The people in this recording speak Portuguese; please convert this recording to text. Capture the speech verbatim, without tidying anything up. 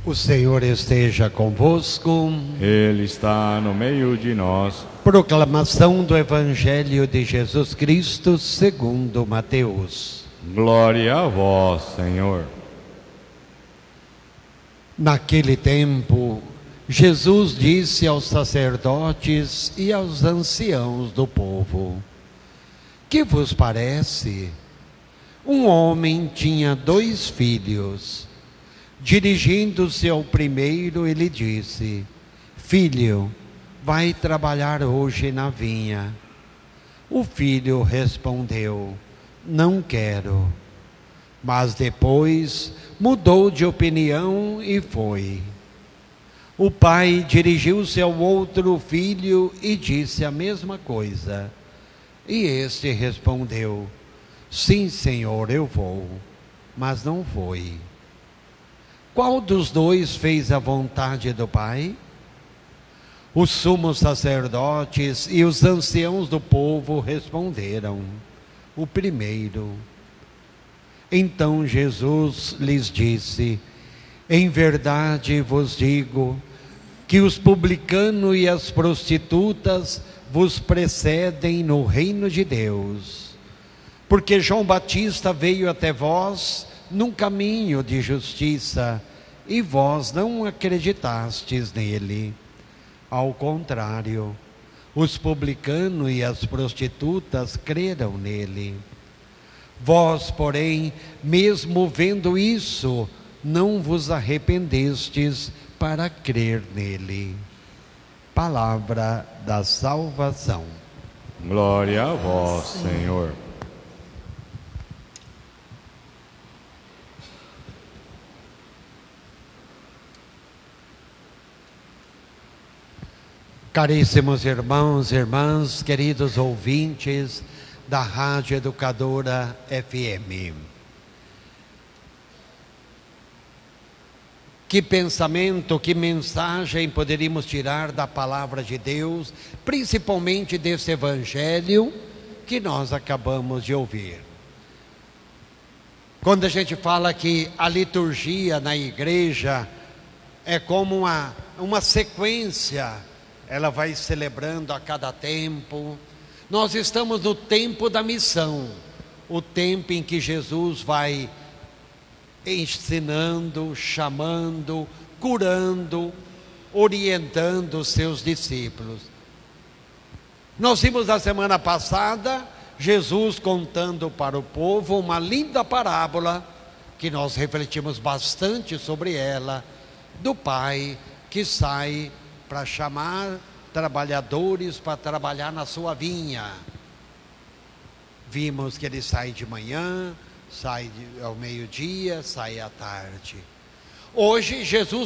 O Senhor esteja convosco. Ele está no meio de nós. Proclamação do Evangelho de Jesus Cristo segundo Mateus. Glória a vós, Senhor. Naquele tempo, Jesus disse aos sacerdotes e aos anciãos do povo: Que vos parece? Um homem tinha dois filhos. Dirigindo-se ao primeiro, ele disse: Filho, vai trabalhar hoje na vinha. O filho respondeu: Não quero. Mas depois mudou de opinião e foi. O pai dirigiu-se ao outro filho e disse a mesma coisa. E este respondeu: Sim, senhor, eu vou. Mas não foi. Qual dos dois fez a vontade do pai? Os sumos sacerdotes e os anciãos do povo responderam: O primeiro. Então Jesus lhes disse: Em verdade vos digo que os publicanos e as prostitutas vos precedem no reino de Deus. Porque João Batista veio até vós num caminho de justiça, e vós não acreditastes nele. Ao contrário, os publicanos e as prostitutas creram nele. Vós, porém, mesmo vendo isso, não vos arrependestes para crer nele. Palavra da salvação. Glória a vós, Senhor. Caríssimos irmãos e irmãs, queridos ouvintes da Rádio Educadora F M. Que pensamento, que mensagem poderíamos tirar da palavra de Deus, principalmente desse Evangelho que nós acabamos de ouvir. Quando a gente fala que a liturgia na igreja é como uma, uma sequência, ela vai celebrando a cada tempo. Nós estamos no tempo da missão, o tempo em que Jesus vai ensinando, chamando, curando, orientando os seus discípulos. Nós vimos na semana passada Jesus contando para o povo uma linda parábola, que nós refletimos bastante sobre ela, do pai que sai para chamar trabalhadores para trabalhar na sua vinha. Vimos que ele sai de manhã, sai ao meio-dia, sai à tarde. Hoje Jesus